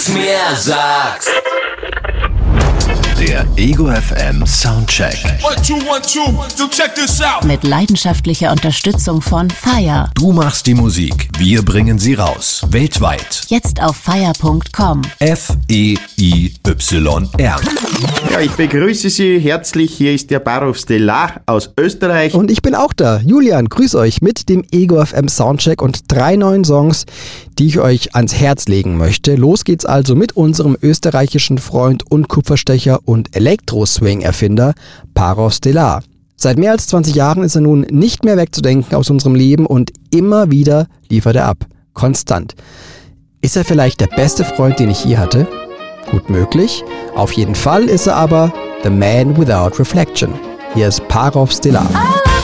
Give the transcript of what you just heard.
nix mehr sagst. Der Ego FM Soundcheck. 1, 2, 1, 2, so check this out. Mit leidenschaftlicher Unterstützung von Fire. Du machst die Musik, wir bringen sie raus. Weltweit. Jetzt auf fire.com. FEIYR. Ja, ich begrüße Sie herzlich. Hier ist der Barov Stellar aus Österreich. Und ich bin auch da. Julian, grüß euch mit dem Ego FM Soundcheck und 3 neuen Songs, die ich euch ans Herz legen möchte. Los geht's also mit unserem österreichischen Freund und Kupferstecher und Elektro-Swing-Erfinder Barov Stellar. Seit mehr als 20 Jahren ist er nun nicht mehr wegzudenken aus unserem Leben und immer wieder liefert er ab. Konstant. Ist er vielleicht der beste Freund, den ich je hatte? Gut möglich. Auf jeden Fall ist er aber The Man Without Reflection. Hier ist Barov Stellar.